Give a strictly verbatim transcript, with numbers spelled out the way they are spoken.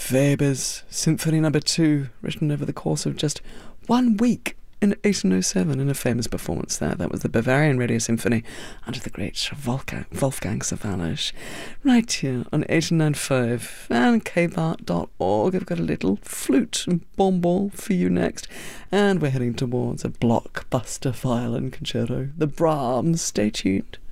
Weber's Symphony Number Two, written over the course of just one week in eighteen oh seven, in a famous performance there. That was the Bavarian Radio Symphony under the great Wolfgang, Wolfgang Sawallisch, right here on eighty nine point five and k bart dot org. I've got a little flute and bonbon for you next, and we're heading towards a blockbuster violin concerto, the Brahms. Stay tuned.